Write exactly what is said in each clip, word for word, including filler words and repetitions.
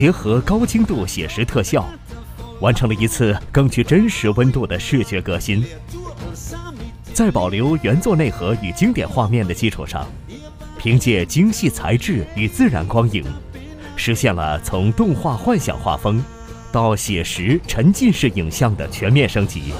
结合高精度写实特效，完成了一次更具真实温度的视觉革新。在保留原作内核与经典画面的基础上，凭借精细材质与自然光影，实现了从动画幻想画风到写实沉浸式影像的全面升级。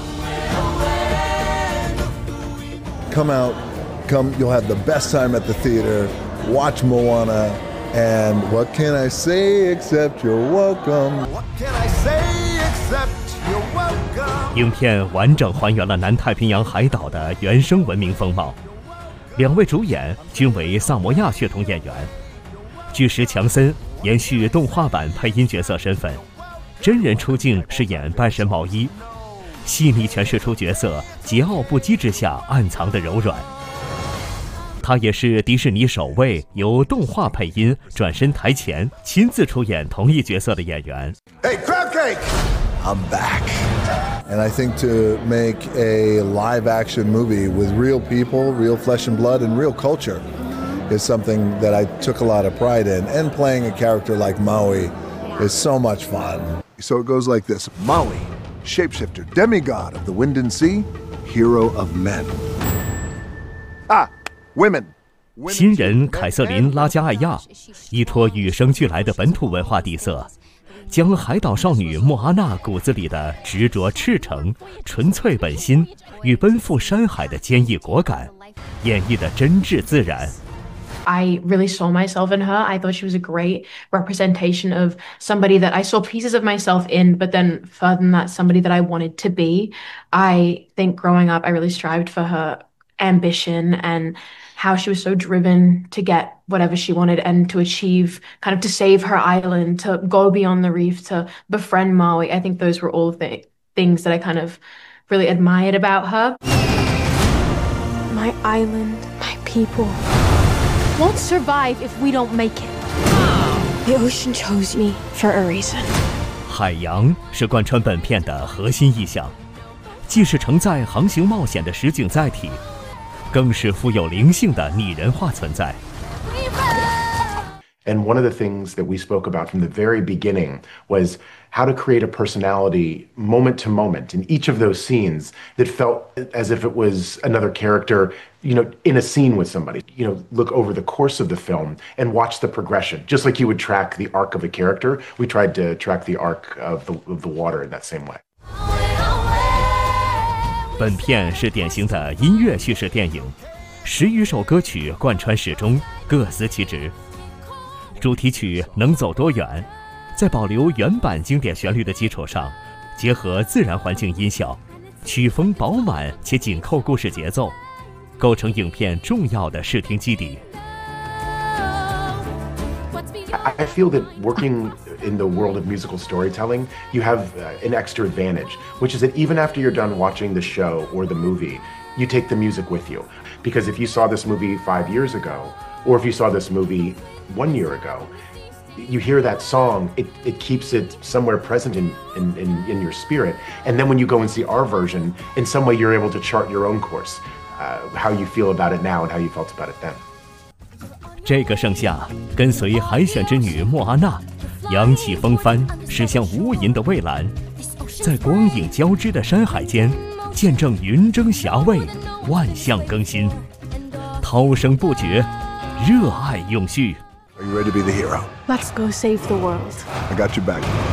Come out, come, you'll have the best time at the theater. Watch Moana, and what can I say except you're welcome? What can I say except you're welcome? 影片完整还原了南太平洋海岛的原生文明风貌。两位主演均为萨摩亚血统演员，巨石强森延续动画版配音角色身份，真人出镜饰演半神毛衣，细腻诠释出角色桀骜不羁之下暗藏的柔软。他也是迪士尼首位由动画配音转身台前亲自出演同一角色的演员。 Hey, crab cake! I'm back. And I think to make a live-action movie with real people, real flesh and blood, and real culture is something that I took a lot of pride in. And playing a character like Maui is so much fun. So it goes like this. Maui, shapeshifter, demigod of the wind and sea, hero of men. Ah, women. 新人凯瑟琳·拉加艾亚依托与生俱来的本土文化底色，将海岛少女莫阿娜骨子里的执着赤诚、纯粹本心与奔赴山海的坚毅果敢演绎得真挚自然。 I really saw myself in her. I thought she was a great representation of somebody that I saw pieces of myself in, but then further than that, somebody that I wanted to be. I think growing up, I really strived for her ambition and how she was so driven to get whatever she wanted and to achieve, kind of to save her island, to go beyond the reef, to befriend Maui. I think those were all the things that I kind of really admired about her. My island, my people won't survive if we don't make it. The ocean chose me for a reason. 海洋是贯穿本片的核心意象，既是承载航行冒险的实景载体，更是富有灵性的拟人化存在。 And one of the things that we spoke about from the very beginning was how to create a personality moment to moment in each of those scenes that felt as if it was another character, you know, in a scene with somebody. You know, look over the course of the film and watch the progression. Just like you would track the arc of a character, we tried to track the arc of the, of the water in that same way. 本片是典型的音乐叙事电影，十余首歌曲贯穿始终，各司其职。主题曲《能走多远》在保留原版经典旋律的基础上，结合自然环境音效，曲风饱满且紧扣故事节奏，构成影片重要的视听基底。 I feel that working in the world of musical storytelling, you have uh, an extra advantage, which is that even after you're done watching the show or the movie, you take the music with you. Because if you saw this movie five years ago, or if you saw this movie one year ago, you hear that song, it, it keeps it somewhere present in, in, in, in your spirit. And then when you go and see our version, in some way you're able to chart your own course, uh, how you feel about it now and how you felt about it then. 这个盛夏，跟随海选之女莫阿娜，扬起风帆，驶向无垠的蔚蓝，在光影交织的山海间，见证云蒸霞蔚，万象更新，涛声不绝，热爱永续。 Are you ready to be the hero? Let's go save the world. I got your back.